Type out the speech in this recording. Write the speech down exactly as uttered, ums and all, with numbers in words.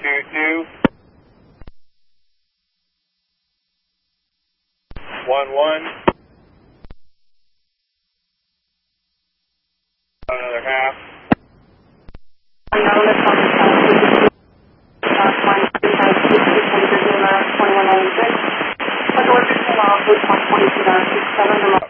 two two. one one. Another half. twenty-one ninety-six. Twenty-one ninety-six.